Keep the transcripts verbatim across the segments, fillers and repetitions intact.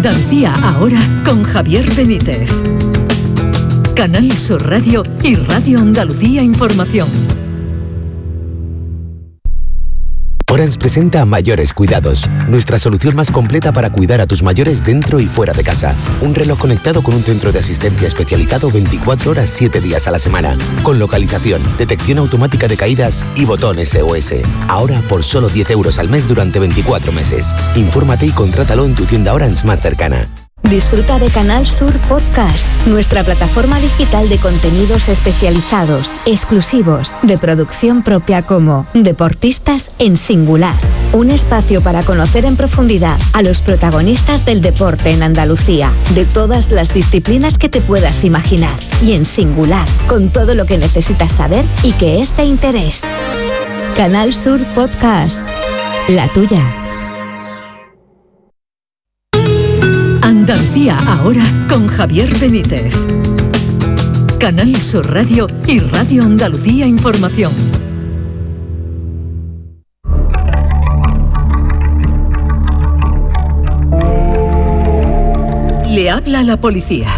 Andalucía ahora con Javier Benítez. Canal Sur Radio y Radio Andalucía Información. Orange presenta Mayores Cuidados, nuestra solución más completa para cuidar a tus mayores dentro y fuera de casa. Un reloj conectado con un centro de asistencia especializado veinticuatro horas, siete días a la semana, con localización, detección automática de caídas y botón S O S. Ahora por solo diez euros al mes durante veinticuatro meses. Infórmate y contrátalo en tu tienda Orange más cercana. Disfruta de Canal Sur Podcast, nuestra plataforma digital de contenidos especializados, exclusivos, de producción propia como Deportistas en Singular. Un espacio para conocer en profundidad a los protagonistas del deporte en Andalucía, de todas las disciplinas que te puedas imaginar, y en singular, con todo lo que necesitas saber y que es de interés. Canal Sur Podcast, la tuya. Andalucía ahora con Javier Benítez. Canal Sur Radio y Radio Andalucía Información. Le habla la policía.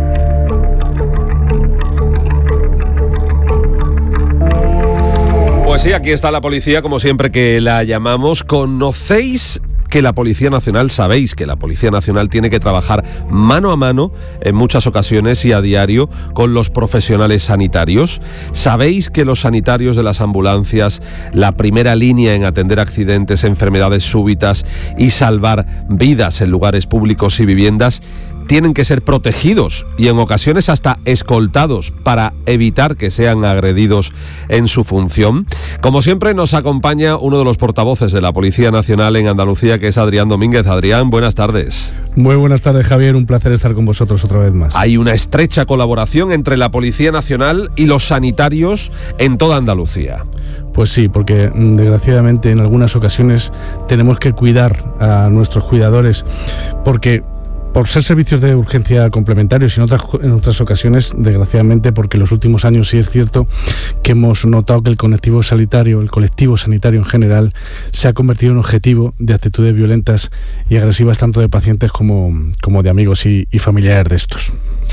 Pues sí, aquí está la policía, como siempre que la llamamos. ¿Conocéis que la Policía Nacional, sabéis que la Policía Nacional tiene que trabajar mano a mano en muchas ocasiones y a diario con los profesionales sanitarios? ¿Sabéis que los sanitarios de las ambulancias, la primera línea en atender accidentes, enfermedades súbitas y salvar vidas en lugares públicos y viviendas, tienen que ser protegidos y en ocasiones hasta escoltados para evitar que sean agredidos en su función? Como siempre, nos acompaña uno de los portavoces de la Policía Nacional en Andalucía, que es Adrián Domínguez. Adrián, buenas tardes. Muy buenas tardes, Javier. Un placer estar con vosotros otra vez más. Hay una estrecha colaboración entre la Policía Nacional y los sanitarios en toda Andalucía. Pues sí, porque desgraciadamente en algunas ocasiones tenemos que cuidar a nuestros cuidadores, porque por ser servicios de urgencia complementarios y en otras, en otras ocasiones, desgraciadamente, porque en los últimos años sí es cierto que hemos notado que el colectivo sanitario, el colectivo sanitario en general, se ha convertido en objetivo de actitudes violentas y agresivas tanto de pacientes como, como de amigos y, y familiares de estos.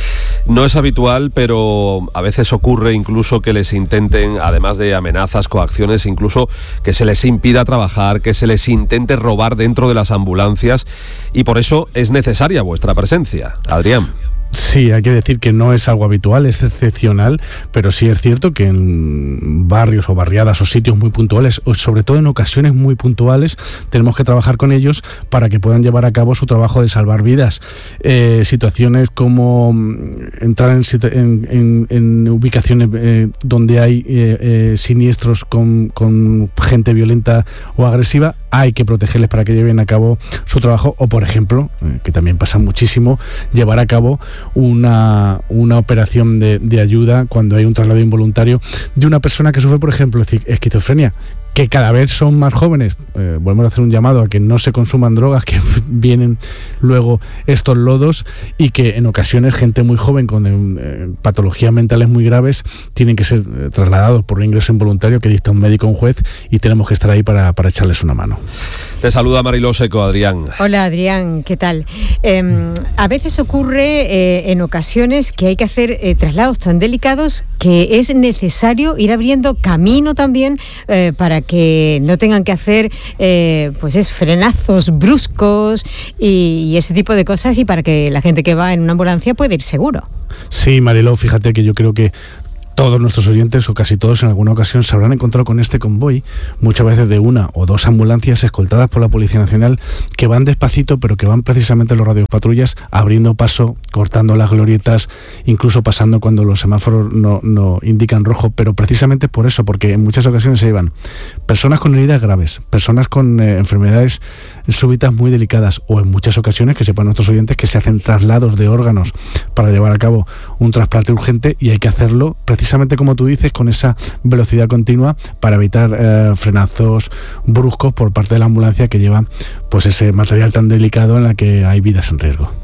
No es habitual, pero a veces ocurre incluso que les intenten, además de amenazas, coacciones, incluso que se les impida trabajar, que se les intente robar dentro de las ambulancias, y por eso es necesaria vuestra presencia. Adrián. Sí, hay que decir que no es algo habitual, es excepcional, pero sí es cierto que en barrios o barriadas o sitios muy puntuales, o sobre todo en ocasiones muy puntuales, tenemos que trabajar con ellos para que puedan llevar a cabo su trabajo de salvar vidas. Eh, situaciones como entrar en, en, en, en ubicaciones eh, donde hay eh, eh, siniestros con, con gente violenta o agresiva, hay que protegerles para que lleven a cabo su trabajo, o por ejemplo, eh, que también pasa muchísimo, llevar a cabo una, una operación de, de ayuda cuando hay un traslado involuntario de una persona que sufre, por ejemplo, esquizofrenia, que cada vez son más jóvenes. Eh, volvemos a hacer un llamado a que no se consuman drogas, que vienen luego estos lodos, y que en ocasiones gente muy joven con eh, patologías mentales muy graves tienen que ser eh, trasladados por un ingreso involuntario que dicta un médico o un juez, y tenemos que estar ahí para, para echarles una mano. Te saluda Mariló Seco. Adrián. Hola, Adrián, ¿qué tal? Eh, a veces ocurre eh, en ocasiones que hay que hacer eh, traslados tan delicados que es necesario ir abriendo camino también eh, para que no tengan que hacer eh, pues es frenazos bruscos y, y ese tipo de cosas, y para que la gente que va en una ambulancia pueda ir seguro. Sí, Mariló, fíjate que yo creo que todos nuestros oyentes, o casi todos en alguna ocasión, se habrán encontrado con este convoy, muchas veces de una o dos ambulancias escoltadas por la Policía Nacional, que van despacito, pero que van precisamente los radiopatrullas abriendo paso, cortando las glorietas, incluso pasando cuando los semáforos no, no indican rojo, pero precisamente por eso, porque en muchas ocasiones se llevan personas con heridas graves, personas con eh, enfermedades súbitas muy delicadas, o en muchas ocasiones, que sepan nuestros oyentes, que se hacen traslados de órganos para llevar a cabo un trasplante urgente, y hay que hacerlo precisamente precisamente como tú dices, con esa velocidad continua para evitar eh, frenazos bruscos por parte de la ambulancia que lleva pues ese material tan delicado en la que hay vidas en riesgo.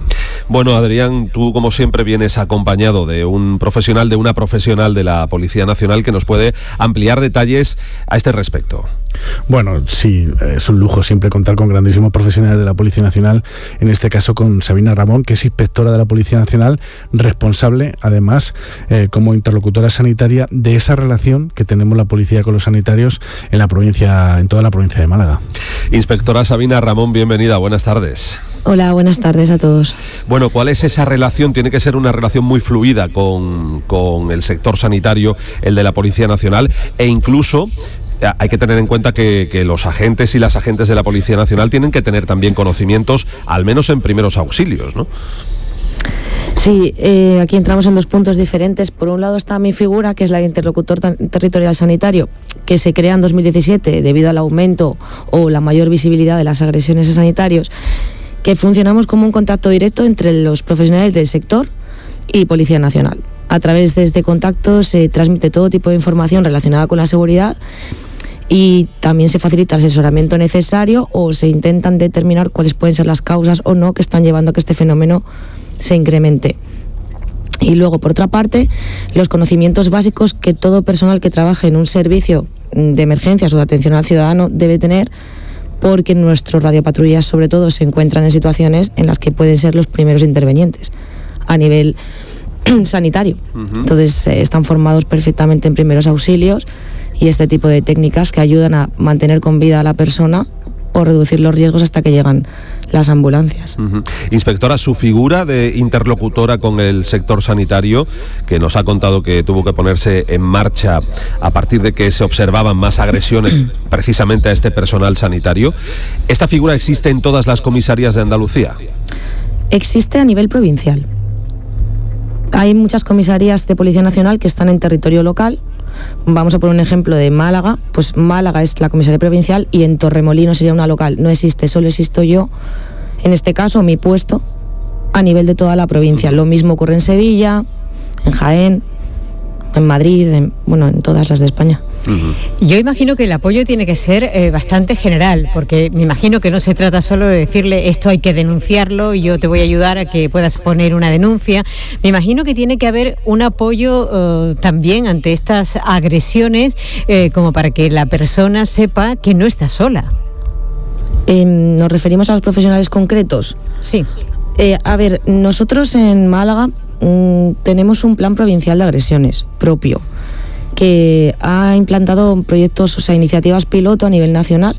Bueno, Adrián, tú como siempre vienes acompañado de un profesional, de una profesional de la Policía Nacional que nos puede ampliar detalles a este respecto. Bueno, sí, es un lujo siempre contar con grandísimos profesionales de la Policía Nacional, en este caso con Sabina Ramón, que es inspectora de la Policía Nacional, responsable además eh, como interlocutora sanitaria de esa relación que tenemos la policía con los sanitarios en la provincia, en toda la provincia de Málaga. Inspectora Sabina Ramón, bienvenida, buenas tardes. Hola, buenas tardes a todos. Bueno, ¿cuál es esa relación? Tiene que ser una relación muy fluida con, con el sector sanitario, el de la Policía Nacional, e incluso hay que tener en cuenta que, que los agentes y las agentes de la Policía Nacional tienen que tener también conocimientos, al menos en primeros auxilios, ¿no? Sí, eh, aquí entramos en dos puntos diferentes. Por un lado está mi figura, que es la de interlocutor territorial sanitario, que se crea en dos mil diecisiete debido al aumento o la mayor visibilidad de las agresiones a sanitarios, que funcionamos como un contacto directo entre los profesionales del sector y Policía Nacional. A través de este contacto se transmite todo tipo de información relacionada con la seguridad y también se facilita el asesoramiento necesario o se intentan determinar cuáles pueden ser las causas o no que están llevando a que este fenómeno se incremente. Y luego, por otra parte, los conocimientos básicos que todo personal que trabaje en un servicio de emergencias o de atención al ciudadano debe tener, porque nuestros radiopatrullas sobre todo se encuentran en situaciones en las que pueden ser los primeros intervenientes a nivel sanitario. Uh-huh. Entonces eh, están formados perfectamente en primeros auxilios y este tipo de técnicas que ayudan a mantener con vida a la persona o reducir los riesgos hasta que llegan las ambulancias. Uh-huh. Inspectora, su figura de interlocutora con el sector sanitario, que nos ha contado que tuvo que ponerse en marcha a partir de que se observaban más agresiones precisamente a este personal sanitario, ¿esta figura existe en todas las comisarías de Andalucía? Existe a nivel provincial. Hay muchas comisarías de Policía Nacional que están en territorio local. Vamos a poner un ejemplo de Málaga, pues Málaga es la comisaría provincial y en Torremolinos sería una local. No existe, solo existo yo, en este caso mi puesto, a nivel de toda la provincia. Lo mismo ocurre en Sevilla, en Jaén, en Madrid, en, bueno, en todas las de España. Yo imagino que el apoyo tiene que ser eh, bastante general, porque me imagino que no se trata solo de decirle esto hay que denunciarlo y yo te voy a ayudar a que puedas poner una denuncia. Me imagino que tiene que haber un apoyo eh, también ante estas agresiones, eh, como para que la persona sepa que no está sola. Eh, ¿Nos referimos a los profesionales concretos? Sí. Eh, a ver, nosotros en Málaga mmm, tenemos un plan provincial de agresiones propio, que ha implantado proyectos, o sea, iniciativas piloto a nivel nacional,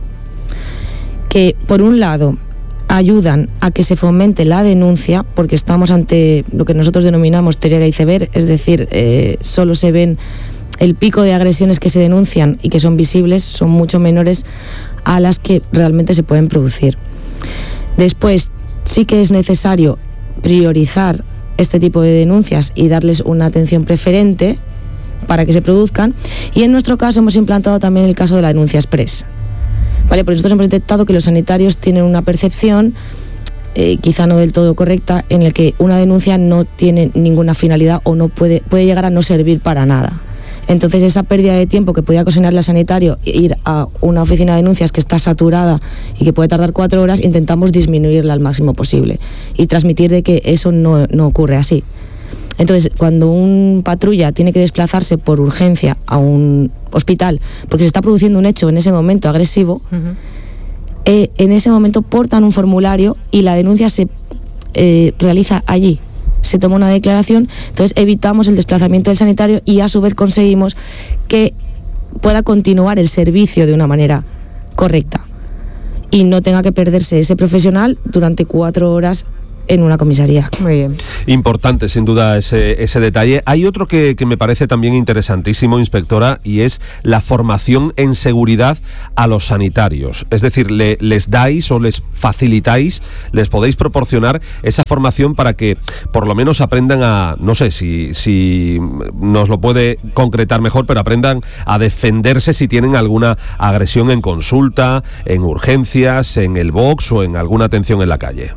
que por un lado ayudan a que se fomente la denuncia, porque estamos ante lo que nosotros denominamos teoría del iceberg, es decir, eh, solo se ven el pico de agresiones que se denuncian y que son visibles, son mucho menores a las que realmente se pueden producir. Después, sí que es necesario priorizar este tipo de denuncias y darles una atención preferente para que se produzcan, y en nuestro caso hemos implantado también el caso de la denuncia express. Vale, porque nosotros hemos detectado que los sanitarios tienen una percepción eh, quizá no del todo correcta, en el que una denuncia no tiene ninguna finalidad o no puede, puede llegar a no servir para nada. Entonces esa pérdida de tiempo que podía ocasionarle al sanitario ir a una oficina de denuncias que está saturada y que puede tardar cuatro horas, intentamos disminuirla al máximo posible y transmitir de que eso no, no ocurre así. Entonces, cuando un patrulla tiene que desplazarse por urgencia a un hospital porque se está produciendo un hecho en ese momento agresivo, uh-huh. eh, en ese momento portan un formulario y la denuncia se eh, realiza allí. Se toma una declaración, entonces evitamos el desplazamiento del sanitario y a su vez conseguimos que pueda continuar el servicio de una manera correcta y no tenga que perderse ese profesional durante cuatro horas en una comisaría. Muy bien. Importante, sin duda, ese, ese detalle. Hay otro que, que me parece también interesantísimo, inspectora, y es la formación en seguridad a los sanitarios. Es decir, le, les dais o les facilitáis, les podéis proporcionar esa formación para que por lo menos aprendan a, no sé si, si nos lo puede concretar mejor, pero aprendan a defenderse si tienen alguna agresión en consulta, en urgencias, en el box o en alguna atención en la calle.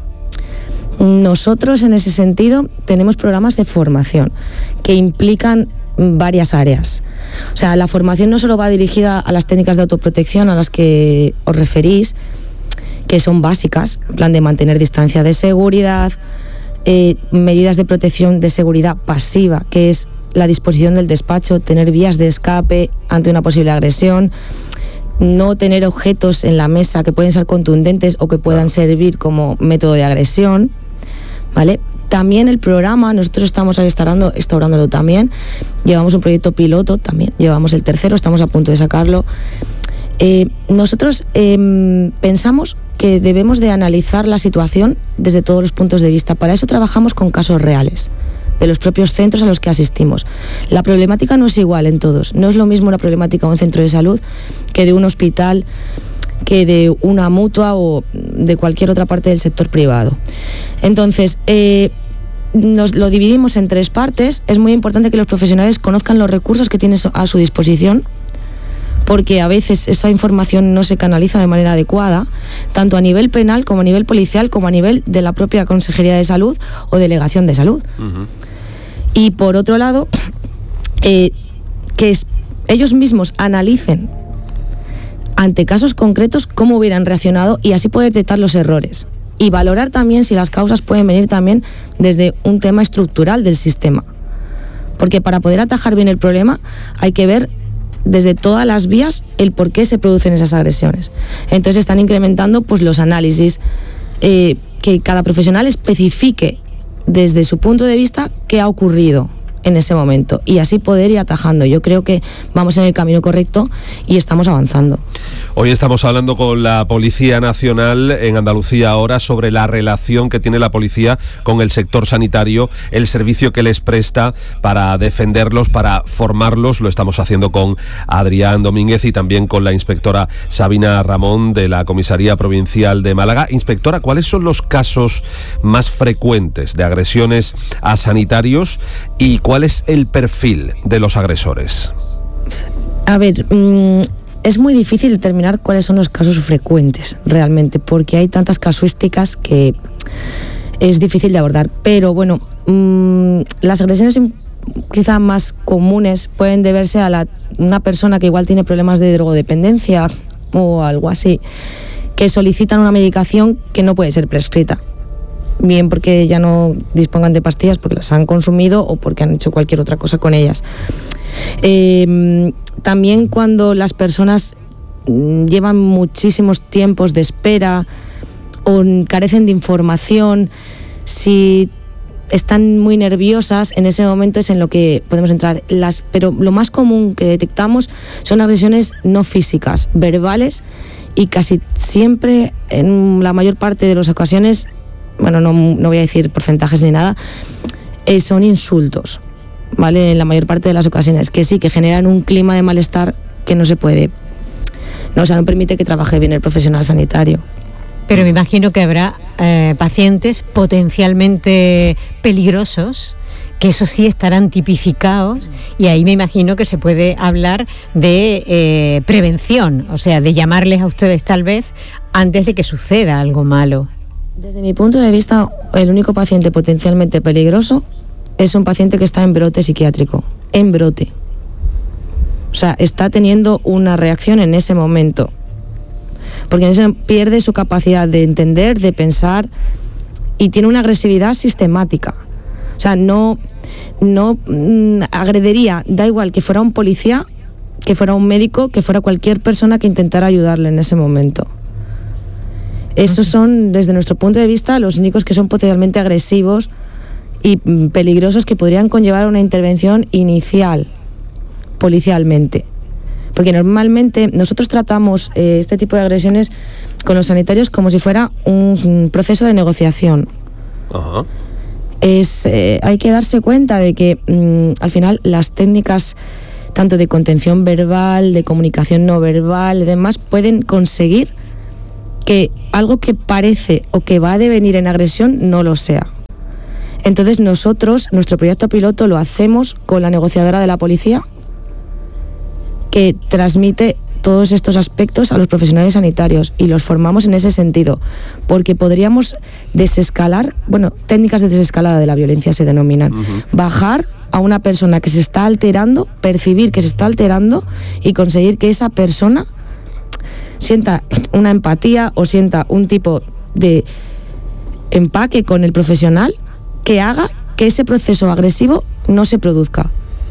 Nosotros en ese sentido tenemos programas de formación que implican varias áreas. O sea, la formación no solo va dirigida a las técnicas de autoprotección a las que os referís, que son básicas, en plan de mantener distancia de seguridad, eh, medidas de protección de seguridad pasiva, que es la disposición del despacho, tener vías de escape ante una posible agresión, no tener objetos en la mesa que pueden ser contundentes o que puedan servir como método de agresión, ¿vale? También el programa, nosotros estamos instaurando, instaurándolo también, llevamos un proyecto piloto también, llevamos el tercero, estamos a punto de sacarlo. Eh, nosotros eh, pensamos que debemos de analizar la situación desde todos los puntos de vista. Para eso trabajamos con casos reales de los propios centros a los que asistimos. La problemática no es igual en todos. No es lo mismo una problemática de un centro de salud que de un hospital, que de una mutua o de cualquier otra parte del sector privado. Entonces, eh, nos lo dividimos en tres partes. Es muy importante que los profesionales conozcan los recursos que tienen a su disposición, porque a veces esa información no se canaliza de manera adecuada, tanto a nivel penal como a nivel policial, como a nivel de la propia Consejería de Salud o Delegación de Salud. Uh-huh. Y por otro lado, eh, que es, ellos mismos analicen ante casos concretos cómo hubieran reaccionado y así poder detectar los errores. Y valorar también si las causas pueden venir también desde un tema estructural del sistema. Porque para poder atajar bien el problema hay que ver desde todas las vías el por qué se producen esas agresiones. Entonces están incrementando pues los análisis, eh, que cada profesional especifique desde su punto de vista qué ha ocurrido en ese momento y así poder ir atajando. Yo creo que vamos en el camino correcto y estamos avanzando. Hoy estamos hablando con la Policía Nacional en Andalucía ahora sobre la relación que tiene la policía con el sector sanitario, el servicio que les presta para defenderlos, para formarlos. Lo estamos haciendo con Adrián Domínguez y también con la inspectora Sabina Ramón de la Comisaría Provincial de Málaga. Inspectora, ¿cuáles son los casos más frecuentes de agresiones a sanitarios y cuál es el perfil de los agresores? A ver, mmm, es muy difícil determinar cuáles son los casos frecuentes realmente, porque hay tantas casuísticas que es difícil de abordar. Pero bueno, mmm, las agresiones quizá más comunes pueden deberse a la, una persona que igual tiene problemas de drogodependencia o algo así, que solicitan una medicación que no puede ser prescrita. Bien porque ya no dispongan de pastillas porque las han consumido o porque han hecho cualquier otra cosa con ellas. Eh, también cuando las personas llevan muchísimos tiempos de espera o carecen de información, si están muy nerviosas, en ese momento es en lo que podemos entrar. Las, pero lo más común que detectamos son agresiones no físicas, verbales, y casi siempre, en la mayor parte de las ocasiones, bueno, no, no voy a decir porcentajes ni nada, eh, son insultos, ¿vale? En la mayor parte de las ocasiones, que sí, que generan un clima de malestar que no se puede, no, o sea, no permite que trabaje bien el profesional sanitario. Pero me imagino que habrá eh, pacientes potencialmente peligrosos, que eso sí estarán tipificados, y ahí me imagino que se puede hablar de eh, prevención, o sea, de llamarles a ustedes tal vez antes de que suceda algo malo. Desde mi punto de vista, el único paciente potencialmente peligroso es un paciente que está en brote psiquiátrico, en brote. O sea, está teniendo una reacción en ese momento, porque en ese pierde su capacidad de entender, de pensar, y tiene una agresividad sistemática. O sea, no, no mmm, agrediría, da igual que fuera un policía, que fuera un médico, que fuera cualquier persona que intentara ayudarle en ese momento. Estos son, desde nuestro punto de vista, los únicos que son potencialmente agresivos y peligrosos que podrían conllevar una intervención inicial, policialmente. Porque normalmente nosotros tratamos eh, este tipo de agresiones con los sanitarios como si fuera un, un proceso de negociación. Uh-huh. Es, eh, hay que darse cuenta de que mm, al final las técnicas tanto de contención verbal, de comunicación no verbal y demás pueden conseguir que algo que parece o que va a devenir en agresión no lo sea. Entonces nosotros, nuestro proyecto piloto lo hacemos con la negociadora de la policía, que transmite todos estos aspectos a los profesionales sanitarios y los formamos en ese sentido, porque podríamos desescalar, bueno, técnicas de desescalada de la violencia se denominan, uh-huh. bajar a una persona que se está alterando, percibir que se está alterando y conseguir que esa persona sienta una empatía o sienta un tipo de empaque con el profesional que haga que ese proceso agresivo no se produzca.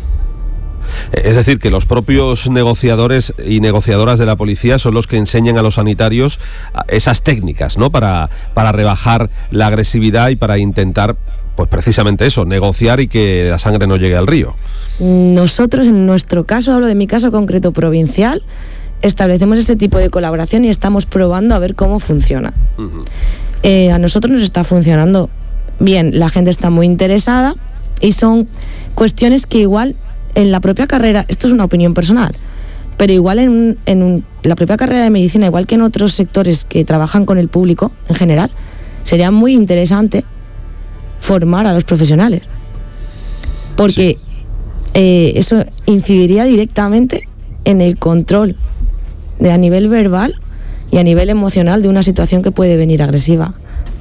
Es decir, que los propios negociadores y negociadoras de la policía son los que enseñan a los sanitarios esas técnicas, ¿no? Para, para rebajar la agresividad y para intentar, pues precisamente eso, negociar y que la sangre no llegue al río. Nosotros, en nuestro caso, hablo de mi caso concreto provincial, establecemos ese tipo de colaboración y estamos probando a ver cómo funciona. Uh-huh. Eh, a nosotros nos está funcionando bien, la gente está muy interesada y son cuestiones que igual en la propia carrera, esto es una opinión personal, pero igual en, un, en un, la propia carrera de medicina, igual que en otros sectores que trabajan con el público en general, sería muy interesante formar a los profesionales, porque sí. eh, eso incidiría directamente en el control de a nivel verbal y a nivel emocional de una situación que puede venir agresiva.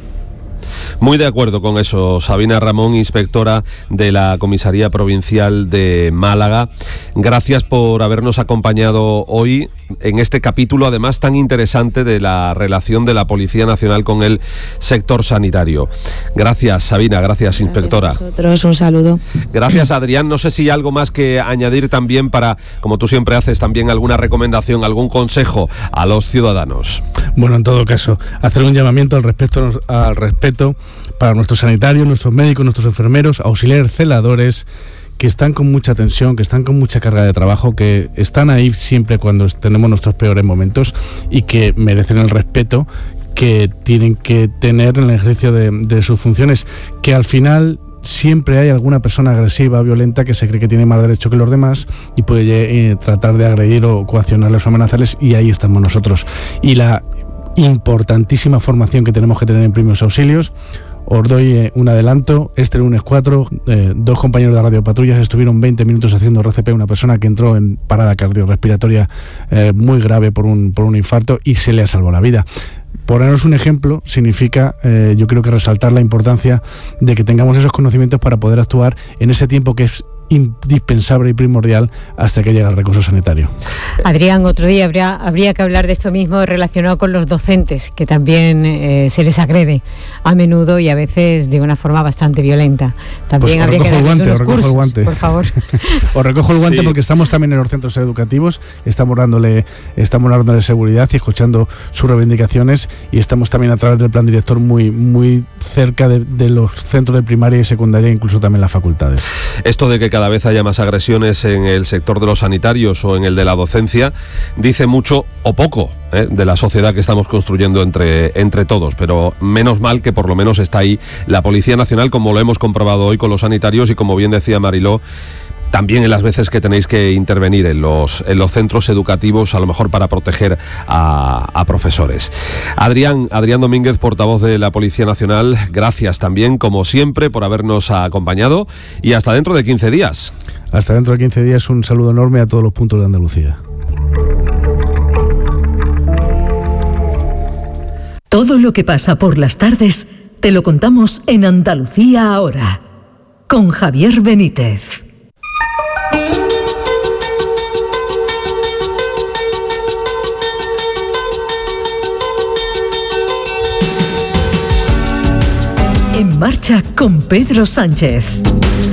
Muy de acuerdo con eso, Sabina Ramón, inspectora de la Comisaría Provincial de Málaga. Gracias por habernos acompañado hoy en este capítulo, además tan interesante, de la relación de la Policía Nacional con el sector sanitario. Gracias, Sabina, gracias, inspectora. Gracias a vosotros, un saludo. Gracias, Adrián. No sé si hay algo más que añadir también para, como tú siempre haces, también alguna recomendación, algún consejo a los ciudadanos. Bueno, en todo caso, hacer un llamamiento al respeto, al respeto para nuestros sanitarios, nuestros médicos, nuestros enfermeros, auxiliares, celadores, que están con mucha tensión, que están con mucha carga de trabajo, que están ahí siempre cuando tenemos nuestros peores momentos y que merecen el respeto que tienen que tener en el ejercicio de, de sus funciones, que al final siempre hay alguna persona agresiva, violenta, que se cree que tiene más derecho que los demás y puede eh, tratar de agredir o coaccionarles o amenazarles, y ahí estamos nosotros. Y la importantísima formación que tenemos que tener en primeros auxilios. Os doy eh, un adelanto. Este lunes cuatro, eh, dos compañeros de Radio Patrullas estuvieron veinte minutos haciendo R C P a una persona que entró en parada cardiorrespiratoria eh, muy grave por un, por un infarto, y se le ha salvado la vida. Ponernos un ejemplo significa, eh, yo creo que resaltar la importancia de que tengamos esos conocimientos para poder actuar en ese tiempo que es indispensable y primordial hasta que llega el recurso sanitario. Adrián, otro día habría, habría que hablar de esto mismo relacionado con los docentes, que también eh, se les agrede a menudo y a veces de una forma bastante violenta. También pues habría que darles guante, unos cursos, el guante. Por favor. Os recojo el guante, sí. Porque estamos también en los centros educativos, estamos dándole, estamos dándole seguridad y escuchando sus reivindicaciones, y estamos también a través del plan director muy, muy cerca de, de los centros de primaria y secundaria, incluso también las facultades. Esto de que cada vez haya más agresiones en el sector de los sanitarios o en el de la docencia dice mucho o poco ¿eh? de la sociedad que estamos construyendo entre, entre todos, pero menos mal que por lo menos está ahí la Policía Nacional, como lo hemos comprobado hoy con los sanitarios, y como bien decía Mariló, también en las veces que tenéis que intervenir en los, en los centros educativos, a lo mejor para proteger a, a profesores. Adrián, Adrián Domínguez, portavoz de la Policía Nacional, gracias también, como siempre, por habernos acompañado, y hasta dentro de quince días. Hasta dentro de quince días, un saludo enorme a todos los puntos de Andalucía. Todo lo que pasa por las tardes te lo contamos en Andalucía Ahora, con Javier Benítez. En marcha con Pedro Sánchez.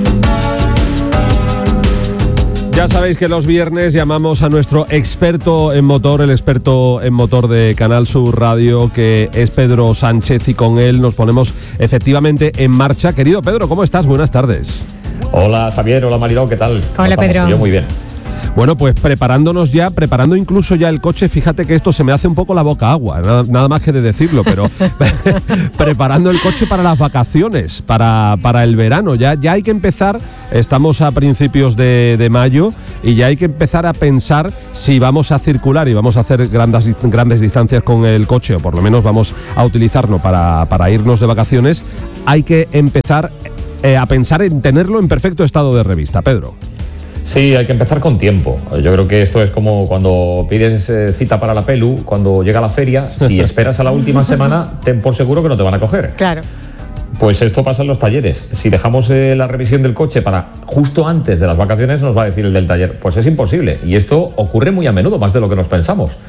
Ya sabéis que los viernes llamamos a nuestro experto en motor, el experto en motor de Canal Sur Radio, que es Pedro Sánchez, y con él nos ponemos efectivamente en marcha. Querido Pedro, ¿cómo estás? Buenas tardes. Hola Javier, hola Mariló, ¿qué tal? Hola Pedro. Yo muy bien. Bueno, pues preparándonos ya, preparando incluso ya el coche. Fíjate que esto se me hace un poco la boca agua, nada, nada más que de decirlo, pero preparando el coche para las vacaciones, para, para el verano. Ya, ya hay que empezar, estamos a principios de, de mayo, y ya hay que empezar a pensar si vamos a circular y vamos a hacer grandes, grandes distancias con el coche, o por lo menos vamos a utilizarlo para, para irnos de vacaciones. Hay que empezar eh, a pensar en tenerlo en perfecto estado de revista, Pedro. Sí, hay que empezar con tiempo. Yo creo que esto es como cuando pides eh, cita para la pelu, cuando llega la feria, si esperas a la última semana, ten por seguro que no te van a coger. Claro. Pues esto pasa en los talleres. Si dejamos eh, la revisión del coche para justo antes de las vacaciones, nos va a decir el del taller, pues es imposible. Y esto ocurre muy a menudo, más de lo que nos pensamos.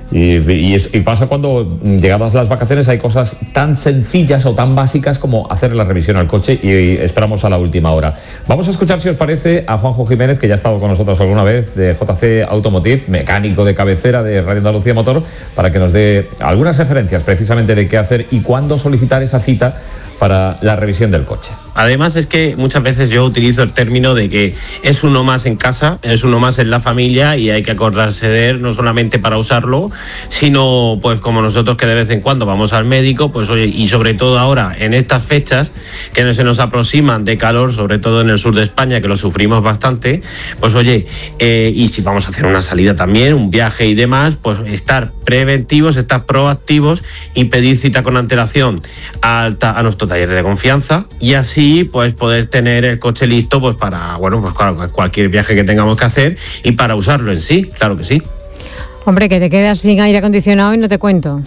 Y, y, es, y pasa cuando, llegadas las vacaciones, hay cosas tan sencillas o tan básicas como hacer la revisión al coche y, y esperamos a la última hora. Vamos a escuchar, si os parece, a Juanjo Jiménez, que ya ha estado con nosotros alguna vez, de J C Automotive, mecánico de cabecera de Radio Andalucía Motor, para que nos dé algunas referencias precisamente de qué hacer y cuándo solicitar esa cita para la revisión del coche. Además es que muchas veces yo utilizo el término de que es uno más en casa, es uno más en la familia y hay que acordarse de él no solamente para usarlo, sino pues como nosotros que de vez en cuando vamos al médico, pues oye, y sobre todo ahora en estas fechas que se nos aproximan de calor, sobre todo en el sur de España, que lo sufrimos bastante, pues oye, eh, y si vamos a hacer una salida también, un viaje y demás, pues estar preventivos, estar proactivos y pedir cita con antelación a, a nuestro taller de confianza y así pues poder tener el coche listo pues para bueno pues claro, cualquier viaje que tengamos que hacer y para usarlo en sí, claro que sí. Hombre, que te quedas sin aire acondicionado y no te cuento.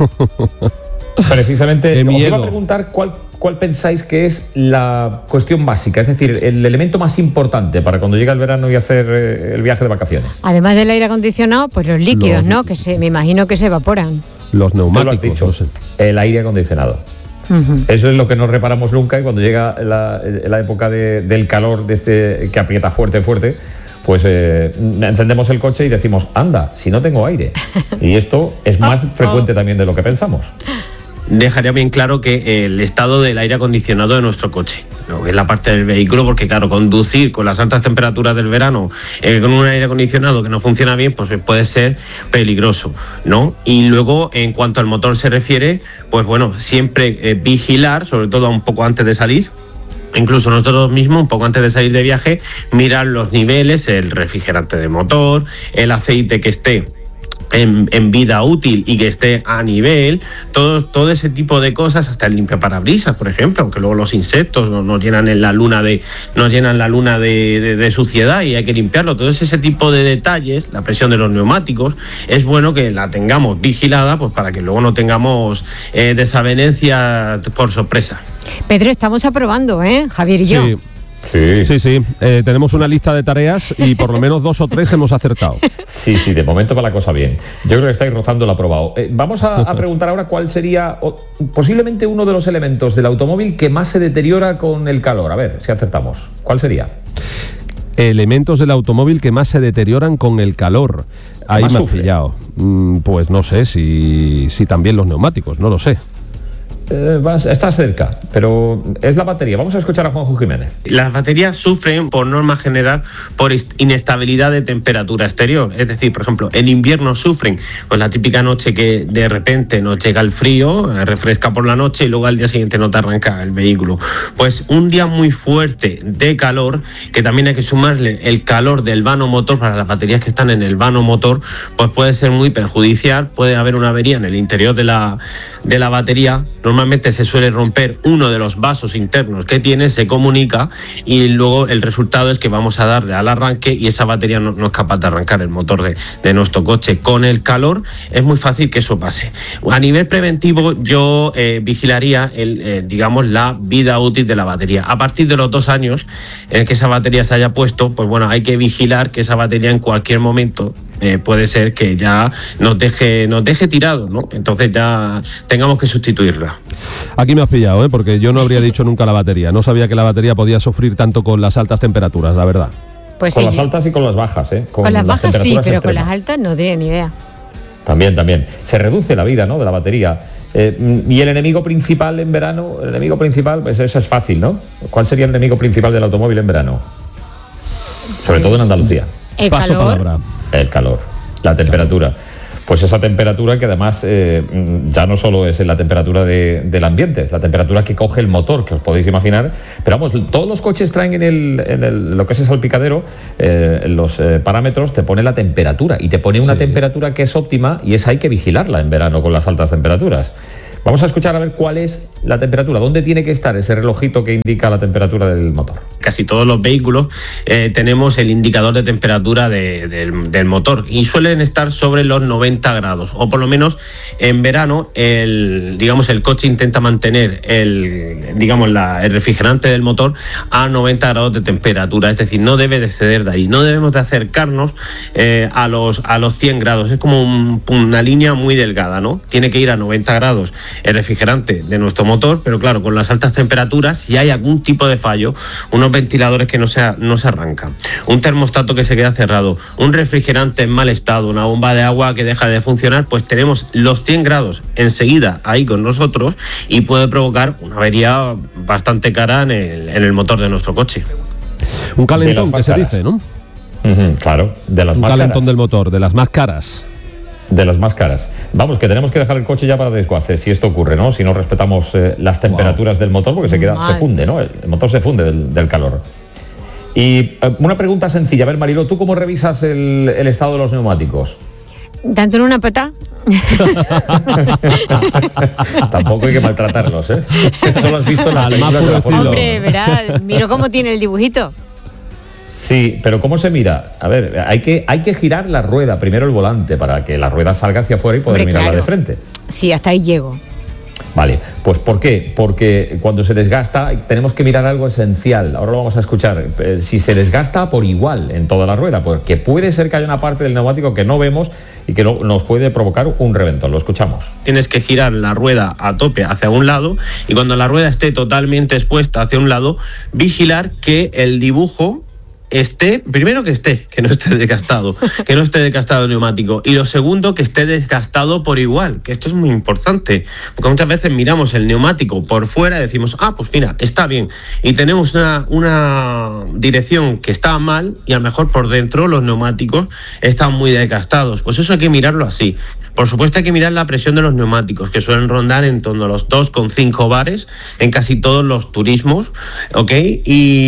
Precisamente os iba a preguntar cuál, cuál pensáis que es la cuestión básica, es decir, el elemento más importante para cuando llega el verano y hacer eh, el viaje de vacaciones. Además del aire acondicionado, pues los líquidos, los... ¿no? Que se, me imagino que se evaporan. Los neumáticos. Dicho, no sé. El aire acondicionado. Uh-huh. Eso es lo que no reparamos nunca y cuando llega la, la época de, del calor de este que aprieta fuerte, fuerte, pues eh, encendemos el coche y decimos, anda, si no tengo aire. Y esto es más oh, frecuente oh. también de lo que pensamos. Dejaría bien claro que el estado del aire acondicionado de nuestro coche, lo que es la parte del vehículo, porque claro, conducir con las altas temperaturas del verano eh, con un aire acondicionado que no funciona bien, pues puede ser peligroso, ¿no? Y luego, en cuanto al motor se refiere, pues bueno, siempre eh, vigilar, sobre todo un poco antes de salir, incluso nosotros mismos, un poco antes de salir de viaje, mirar los niveles, el refrigerante de motor, el aceite que esté En, en vida útil y que esté a nivel, todo, todo ese tipo de cosas, hasta el limpiaparabrisas, por ejemplo, aunque luego los insectos nos, nos llenan en la luna de nos llenan la luna de, de, de suciedad y hay que limpiarlo. Todo ese tipo de detalles, la presión de los neumáticos, es bueno que la tengamos vigilada, pues para que luego no tengamos eh, desavenencias por sorpresa. Pedro, estamos aprobando, ¿eh? Javier y yo. Sí. Sí, sí, sí. Eh, tenemos una lista de tareas y por lo menos dos o tres hemos acertado. Sí, sí, de momento va la cosa bien. Yo creo que estáis rozando el aprobado. Eh, vamos a, a preguntar ahora cuál sería o, posiblemente uno de los elementos del automóvil que más se deteriora con el calor. A ver, si acertamos. ¿Cuál sería? Elementos del automóvil que más se deterioran con el calor. Ahí me has pillado. Mm, pues no sé si, si también los neumáticos, no lo sé. Eh, vas, estás cerca, pero es la batería. Vamos a escuchar a Juanjo Jiménez. Las baterías sufren, por norma general, por inestabilidad de temperatura exterior. Es decir, por ejemplo, en invierno sufren pues la típica noche que de repente nos llega el frío, refresca por la noche y luego al día siguiente no te arranca el vehículo. Pues un día muy fuerte de calor, que también hay que sumarle el calor del vano motor para las baterías que están en el vano motor, pues puede ser muy perjudicial. Puede haber una avería en el interior de la, de la batería. Normalmente se suele romper uno de los vasos internos que tiene, se comunica y luego el resultado es que vamos a darle al arranque y esa batería no, no es capaz de arrancar el motor de, de nuestro coche. Con el calor es muy fácil que eso pase. A nivel preventivo yo eh, vigilaría el, eh, digamos, la vida útil de la batería. A partir de los dos años en que esa batería se haya puesto, pues bueno, hay que vigilar que esa batería en cualquier momento Eh, puede ser que ya nos deje nos deje tirado, ¿no? Entonces ya tengamos que sustituirla. Aquí me has pillado, ¿eh? Porque yo no habría dicho nunca la batería. No sabía que la batería podía sufrir tanto con las altas temperaturas, la verdad. Pues con sí. Las altas y con las bajas, ¿eh? Con, con las, las bajas sí, pero extremas. Con las altas no tenía ni idea. También, también. Se reduce la vida, ¿no?, de la batería. Eh, y el enemigo principal en verano, el enemigo principal, pues eso es fácil, ¿no? ¿Cuál sería el enemigo principal del automóvil en verano? Sobre todo en Andalucía. El Paso calor. Palabra. El calor, la temperatura. Pues esa temperatura que además eh, ya no solo es la temperatura de, del ambiente, es la temperatura que coge el motor, que os podéis imaginar. Pero vamos, todos los coches traen en, el, en el, lo que es el salpicadero, eh, en los eh, parámetros, te pone la temperatura y te pone una sí. temperatura que es óptima y esa hay que vigilarla en verano con las altas temperaturas. Vamos a escuchar a ver cuál es la temperatura, dónde tiene que estar ese relojito que indica la temperatura del motor. Casi todos los vehículos eh, tenemos el indicador de temperatura de, de, del motor y suelen estar sobre los noventa grados, o por lo menos en verano el, digamos, el coche intenta mantener el, digamos, la, el refrigerante del motor a noventa grados de temperatura, es decir, no debe de exceder de ahí, no debemos de acercarnos eh, a, los, a los cien grados, es como un, una línea muy delgada, ¿no? Tiene que ir a noventa grados el refrigerante de nuestro motor, pero claro, con las altas temperaturas, si hay algún tipo de fallo, unos ventiladores que no se, no se arrancan, un termostato que se queda cerrado, un refrigerante en mal estado, una bomba de agua que deja de funcionar, pues tenemos los cien grados enseguida ahí con nosotros y puede provocar una avería bastante cara en el, en el motor de nuestro coche. Un calentón, que se dice, ¿no? Uh-huh, claro, de las un más calentón caras. del motor, de las más caras. De las más caras. Vamos, que tenemos que dejar el coche ya para desguace, si esto ocurre, ¿no? Si no respetamos eh, las temperaturas wow. del motor, porque se queda, Mal. se funde, ¿no? El, el motor se funde del, del calor. Y eh, una pregunta sencilla. A ver, Mariló, ¿tú cómo revisas el, el estado de los neumáticos? ¿Dándole una pata? Tampoco hay que maltratarlos, ¿eh? Eso lo has visto en las películas de la Fórmula uno. Hombre, verás, miro cómo tiene el dibujito. Sí, pero ¿cómo se mira? A ver, hay que, hay que girar la rueda, primero el volante, para que la rueda salga hacia afuera y poder Hombre, mirarla claro. de frente. Sí, hasta ahí llego. Vale, pues ¿por qué? Porque cuando se desgasta tenemos que mirar algo esencial. Ahora lo vamos a escuchar. Eh, si se desgasta por igual en toda la rueda, porque puede ser que haya una parte del neumático que no vemos y que no, nos puede provocar un reventón. Lo escuchamos. Tienes que girar la rueda a tope hacia un lado y cuando la rueda esté totalmente expuesta hacia un lado, vigilar que el dibujo esté, primero que esté, que no esté desgastado, que no esté desgastado el neumático, y lo segundo, que esté desgastado por igual, que esto es muy importante, porque muchas veces miramos el neumático por fuera y decimos, ah, pues mira, está bien, y tenemos una, una dirección que está mal y a lo mejor por dentro los neumáticos están muy desgastados, pues eso hay que mirarlo así. Por supuesto hay que mirar la presión de los neumáticos, que suelen rondar en torno a los dos coma cinco bares en casi todos los turismos, ¿ok? Y,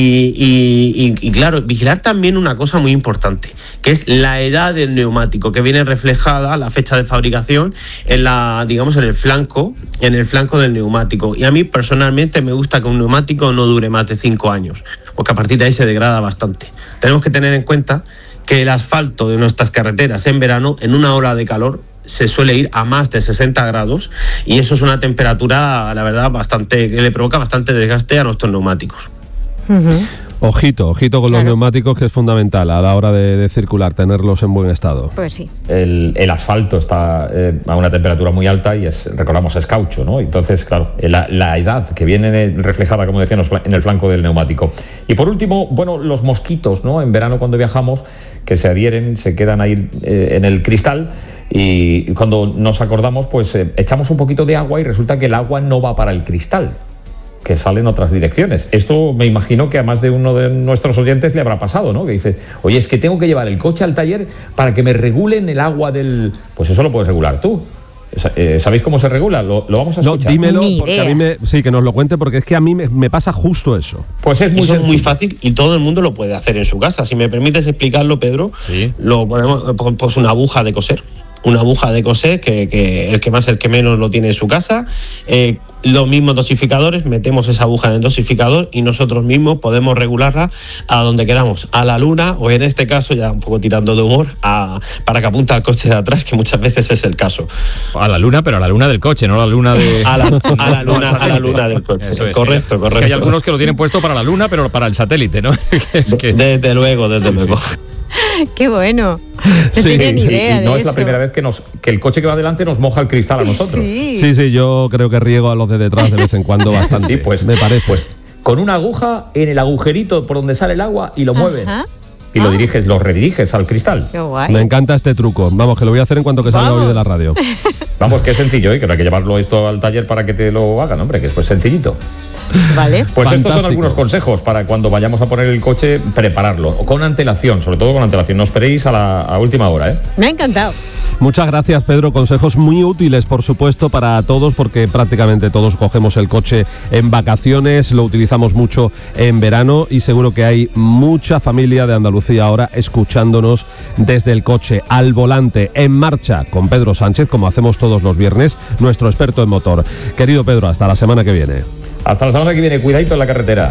y, y, y claro, vigilar también una cosa muy importante, que es la edad del neumático, que viene reflejada la fecha de fabricación en la, digamos, en el flanco, en el flanco del neumático. Y a mí personalmente me gusta que un neumático no dure más de cinco años, porque a partir de ahí se degrada bastante. Tenemos que tener en cuenta que el asfalto de nuestras carreteras en verano, en una ola de calor, se suele ir a más de sesenta grados y eso es una temperatura, la verdad, bastante que le provoca bastante desgaste a nuestros neumáticos. Uh-huh. Ojito, ojito con claro. los neumáticos, que es fundamental a la hora de, de circular, tenerlos en buen estado. Pues sí. El, el asfalto está eh, a una temperatura muy alta y es, recordamos, es caucho, ¿no? Entonces, claro, la, la edad que viene reflejada, como decíamos, en el flanco del neumático. Y por último, bueno, los mosquitos, ¿no? En verano cuando viajamos, que se adhieren, se quedan ahí eh, en el cristal y cuando nos acordamos, pues eh, echamos un poquito de agua y resulta que el agua no va para el cristal, que sale en otras direcciones. Esto me imagino que a más de uno de nuestros oyentes le habrá pasado, ¿no? Que dice, oye, es que tengo que llevar el coche al taller para que me regulen el agua del... Pues eso lo puedes regular tú. ¿Sabéis cómo se regula? Lo, lo vamos a escuchar. No, dímelo, porque a mí me, sí, que nos lo cuente, porque es que a mí me, me pasa justo eso. Pues es muy, eso es muy fácil y todo el mundo lo puede hacer en su casa. Si me permites explicarlo, Pedro, sí. Lo ponemos, pues una aguja de coser. Una aguja de coser, que, que el que más, el que menos lo tiene en su casa. Eh, los mismos dosificadores, metemos esa aguja en el dosificador y nosotros mismos podemos regularla a donde queramos, a la luna, o en este caso, ya un poco tirando de humor, a, para que apunte al coche de atrás, que muchas veces es el caso. A la luna, pero a la luna del coche, no a la luna de... A la, a la, luna, a la luna del coche, es, correcto, correcto. Es que hay algunos que lo tienen puesto para la luna, pero para el satélite, ¿no? es que... Desde luego, desde luego. ¡Qué bueno! No sí, tenía ni idea y, y no de es eso. La primera vez que, nos, que el coche que va adelante nos moja el cristal a nosotros. Sí. sí, sí, yo creo que riego a los de detrás de vez en cuando bastante. Sí, pues me parece. Pues con una aguja en el agujerito por donde sale el agua y lo Ajá. mueves. Y ah. lo diriges, lo rediriges al cristal. Qué guay. Me encanta este truco. Vamos, que lo voy a hacer en cuanto que salga hoy de la radio. Vamos, que es sencillo, ¿eh? Que no hay que llevarlo esto al taller para que te lo hagan, hombre, que es pues sencillito. Vale. Pues Fantástico. estos son algunos consejos para cuando vayamos a poner el coche, prepararlo, con antelación, sobre todo con antelación. No esperéis a la a última hora, ¿eh? Me ha encantado. Muchas gracias, Pedro. Consejos muy útiles, por supuesto, para todos, porque prácticamente todos cogemos el coche en vacaciones, lo utilizamos mucho en verano y seguro que hay mucha familia de Andalucía ahora escuchándonos desde el coche, al volante, en marcha, con Pedro Sánchez, como hacemos todos los viernes, nuestro experto en motor. Querido Pedro, hasta la semana que viene. Hasta la semana que viene, cuidadito en la carretera.